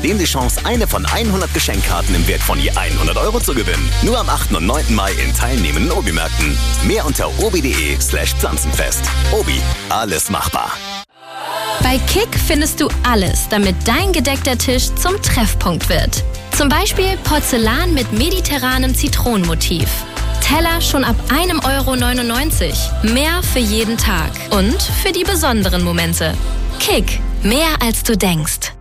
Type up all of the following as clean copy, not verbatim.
dem die Chance, eine von 100 Geschenkkarten im Wert von je 100 € zu gewinnen. Nur am 8. und 9. Mai in teilnehmenden Obi-Märkten. Mehr unter obi.de/Pflanzenfest. Obi, alles machbar. Bei Kick findest du alles, damit dein gedeckter Tisch zum Treffpunkt wird. Zum Beispiel Porzellan mit mediterranem Zitronenmotiv. Teller schon ab 1,99 €. Mehr für jeden Tag und für die besonderen Momente. Kick, mehr als du denkst.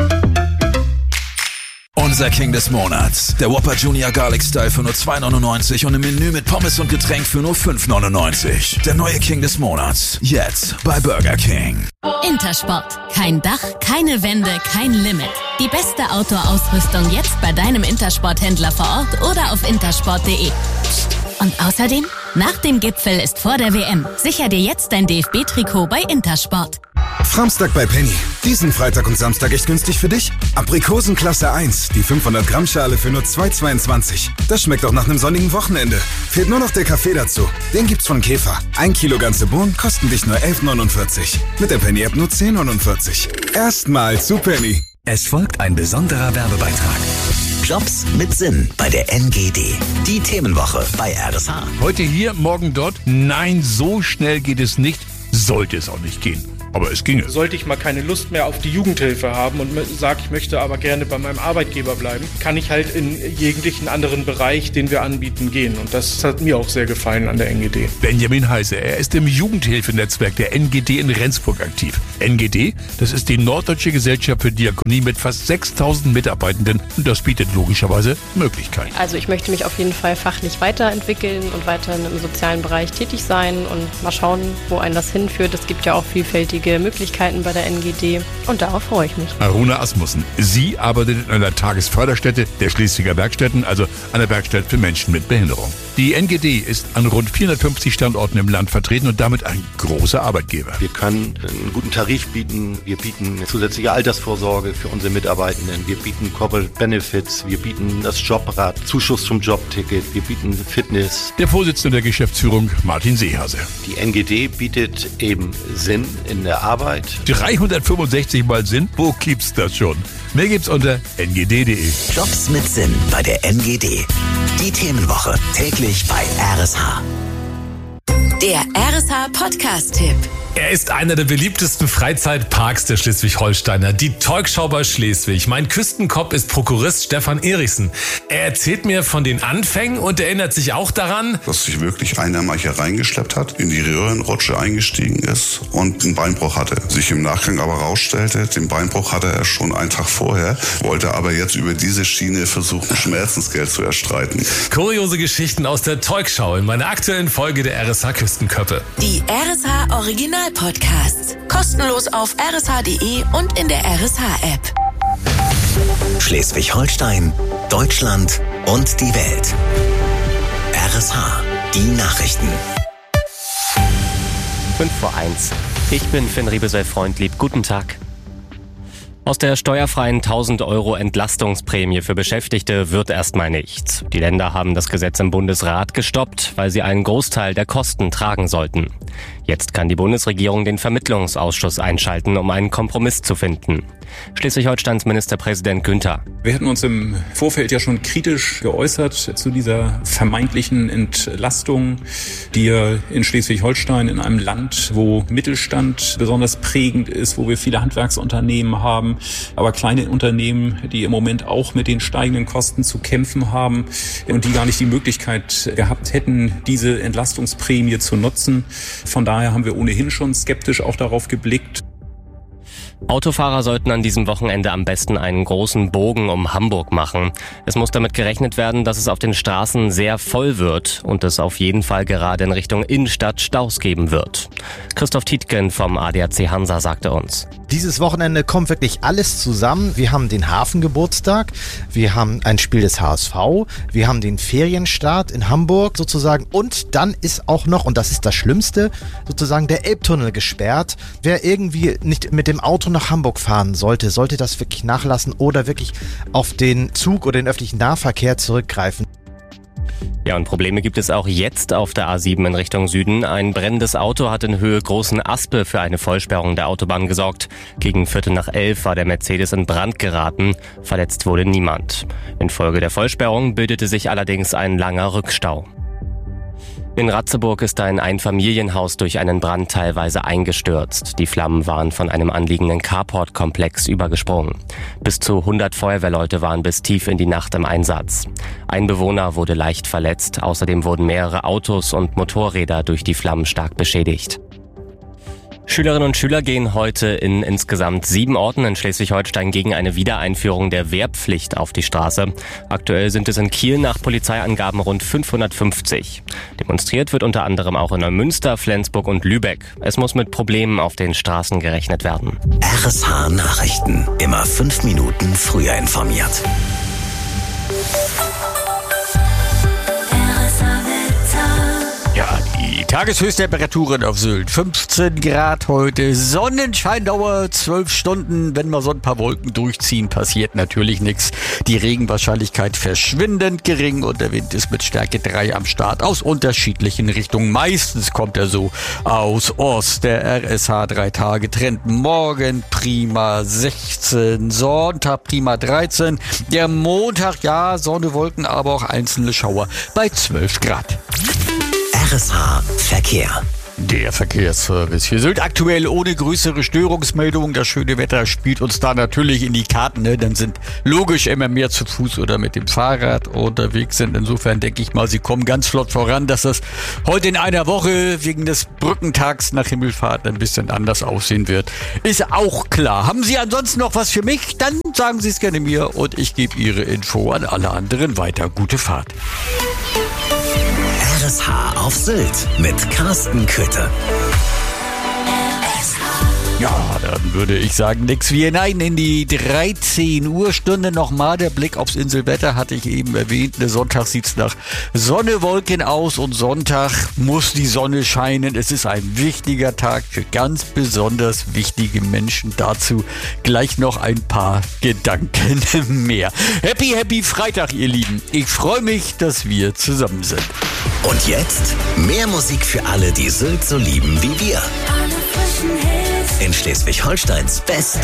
Unser King des Monats. Der Whopper Junior Garlic Style für nur 2,99 € und im Menü mit Pommes und Getränk für nur 5,99 €. Der neue King des Monats. Jetzt bei Burger King. Intersport. Kein Dach, keine Wände, kein Limit. Die beste Outdoor-Ausrüstung jetzt bei deinem Intersport-Händler vor Ort oder auf intersport.de. Und außerdem, nach dem Gipfel ist vor der WM. Sicher dir jetzt dein DFB-Trikot bei Intersport. Framstag bei Penny. Diesen Freitag und Samstag echt günstig für dich? Aprikosen Klasse 1, die 500 Gramm Schale für nur 2,22. Das schmeckt auch nach einem sonnigen Wochenende. Fehlt nur noch der Kaffee dazu. Den gibt's von Käfer. 1 Kilo ganze Bohnen kosten dich nur 11,49. Mit der Penny-App nur 10,49. Erstmal zu Penny. Es folgt ein besonderer Werbebeitrag. Jobs mit Sinn bei der NGD. Die Themenwoche bei RSH. Heute hier, morgen dort. Nein, so schnell geht es nicht. Sollte es auch nicht gehen. Aber es ginge. Sollte ich mal keine Lust mehr auf die Jugendhilfe haben und sage, ich möchte aber gerne bei meinem Arbeitgeber bleiben, kann ich halt in jeglichen anderen Bereich, den wir anbieten, gehen. Und das hat mir auch sehr gefallen an der NGD. Benjamin Heise, er ist im Jugendhilfenetzwerk der NGD in Rendsburg aktiv. NGD, das ist die Norddeutsche Gesellschaft für Diakonie mit fast 6.000 Mitarbeitenden und das bietet logischerweise Möglichkeiten. Also ich möchte mich auf jeden Fall fachlich weiterentwickeln und weiterhin im sozialen Bereich tätig sein und mal schauen, wo einen das hinführt. Es gibt ja auch vielfältige Möglichkeiten bei der NGD und darauf freue ich mich. Aruna Asmussen, sie arbeitet in einer Tagesförderstätte der Schleswiger Werkstätten, also einer Werkstatt für Menschen mit Behinderung. Die NGD ist an rund 450 Standorten im Land vertreten und damit ein großer Arbeitgeber. Wir können einen guten Tarif bieten, wir bieten zusätzliche Altersvorsorge für unsere Mitarbeitenden, wir bieten Corporate Benefits, wir bieten das Jobrad, Zuschuss zum Jobticket, wir bieten Fitness. Der Vorsitzende der Geschäftsführung, Martin Seehase. Die NGD bietet eben Sinn in der Arbeit. 365 Mal Sinn? Wo gibt's das schon? Mehr gibt's unter ngd.de. Jobs mit Sinn bei der NGD. Die Themenwoche täglich bei RSH. Der RSH Podcast-Tipp. Er ist einer der beliebtesten Freizeitparks der Schleswig-Holsteiner, die Talkshow bei Schleswig. Mein Küstenkopf ist Prokurist Stefan Erichsen. Er erzählt mir von den Anfängen und erinnert sich auch daran, dass sich wirklich einer mal hier reingeschleppt hat, in die Röhrenrutsche eingestiegen ist und einen Beinbruch hatte. Sich im Nachgang aber rausstellte, den Beinbruch hatte er schon einen Tag vorher, wollte aber jetzt über diese Schiene versuchen, Schmerzensgeld zu erstreiten. Kuriose Geschichten aus der Talkshow in meiner aktuellen Folge der RSH Küstenköppe. Die RSH Original-Podcasts. Kostenlos auf rsh.de und in der RSH-App. Schleswig-Holstein, Deutschland und die Welt. RSH, die Nachrichten. 5:05. Ich bin Finn Riebesell-Freundlieb. Guten Tag. Aus der steuerfreien 1.000 € Entlastungsprämie für Beschäftigte wird erstmal nichts. Die Länder haben das Gesetz im Bundesrat gestoppt, weil sie einen Großteil der Kosten tragen sollten. Jetzt kann die Bundesregierung den Vermittlungsausschuss einschalten, um einen Kompromiss zu finden. Schleswig-Holsteins Ministerpräsident Günther. Wir hatten uns im Vorfeld ja schon kritisch geäußert zu dieser vermeintlichen Entlastung, die ja in Schleswig-Holstein, in einem Land, wo Mittelstand besonders prägend ist, wo wir viele Handwerksunternehmen haben, aber kleine Unternehmen, die im Moment auch mit den steigenden Kosten zu kämpfen haben und die gar nicht die Möglichkeit gehabt hätten, diese Entlastungsprämie zu nutzen. Von daher haben wir ohnehin schon skeptisch auch darauf geblickt. Autofahrer sollten an diesem Wochenende am besten einen großen Bogen um Hamburg machen. Es muss damit gerechnet werden, dass es auf den Straßen sehr voll wird und es auf jeden Fall gerade in Richtung Innenstadt Staus geben wird. Christoph Tietgen vom ADAC Hansa sagte uns. Dieses Wochenende kommt wirklich alles zusammen. Wir haben den Hafengeburtstag, wir haben ein Spiel des HSV, wir haben den Ferienstart in Hamburg sozusagen und dann ist auch noch, und das ist das Schlimmste, sozusagen der Elbtunnel gesperrt. Wer irgendwie nicht mit dem Auto nach Hamburg fahren sollte das wirklich nachlassen oder wirklich auf den Zug oder den öffentlichen Nahverkehr zurückgreifen. Ja, und Probleme gibt es auch jetzt auf der A7 in Richtung Süden. Ein brennendes Auto hat in Höhe Großen Aspe für eine Vollsperrung der Autobahn gesorgt. Gegen 11:15 war der Mercedes in Brand geraten. Verletzt wurde niemand. Infolge der Vollsperrung bildete sich allerdings ein langer Rückstau. In Ratzeburg ist ein Einfamilienhaus durch einen Brand teilweise eingestürzt. Die Flammen waren von einem anliegenden Carport-Komplex übergesprungen. Bis zu 100 Feuerwehrleute waren bis tief in die Nacht im Einsatz. Ein Bewohner wurde leicht verletzt. Außerdem wurden mehrere Autos und Motorräder durch die Flammen stark beschädigt. Schülerinnen und Schüler gehen heute in insgesamt 7 Orten in Schleswig-Holstein gegen eine Wiedereinführung der Wehrpflicht auf die Straße. Aktuell sind es in Kiel nach Polizeiangaben rund 550. Demonstriert wird unter anderem auch in Neumünster, Flensburg und Lübeck. Es muss mit Problemen auf den Straßen gerechnet werden. RSH Nachrichten. Immer 5 Minuten früher informiert. Ja, die Tageshöchsttemperaturen auf Sylt 15 Grad heute, Sonnenscheindauer 12 Stunden. Wenn mal so ein paar Wolken durchziehen, passiert natürlich nichts. Die Regenwahrscheinlichkeit verschwindend gering und der Wind ist mit Stärke 3 am Start aus unterschiedlichen Richtungen. Meistens kommt er so aus Ost. Der RSH 3-Tage-Trend morgen prima 16, Sonntag prima 13. Der Montag, ja, Sonne, Wolken, aber auch einzelne Schauer bei 12 Grad. RSH Verkehr. Der Verkehrsservice für Sylt aktuell ohne größere Störungsmeldungen. Das schöne Wetter spielt uns da natürlich in die Karten. Ne? Dann sind logisch immer mehr zu Fuß oder mit dem Fahrrad unterwegs sind. Insofern denke ich mal, sie kommen ganz flott voran, dass das heute in einer Woche wegen des Brückentags nach Himmelfahrt ein bisschen anders aussehen wird. Ist auch klar. Haben Sie ansonsten noch was für mich? Dann sagen Sie es gerne mir und ich gebe Ihre Info an alle anderen weiter. Gute Fahrt. RSH auf Sylt mit Carsten Köthe. Ja, dann würde ich sagen, nix wie hinein in die 13 Uhr Stunde. Nochmal der Blick aufs Inselwetter, hatte ich eben erwähnt. Sonntag sieht's nach Sonne, Wolken aus und Sonntag muss die Sonne scheinen. Es ist ein wichtiger Tag für ganz besonders wichtige Menschen. Dazu gleich noch ein paar Gedanken mehr. Happy Freitag, ihr Lieben. Ich freue mich, dass wir zusammen sind. Und jetzt mehr Musik für alle, die Sylt so lieben wie wir. In Schleswig-Holsteins beste